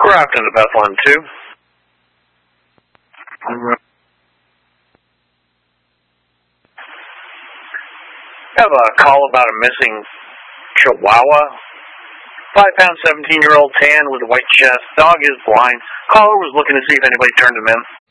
Grafton to Bethlehem 2. I have a call about a missing Chihuahua. 5-pound, 17-year-old tan with a white chest. Dog is blind. Caller was looking to see if anybody turned him in.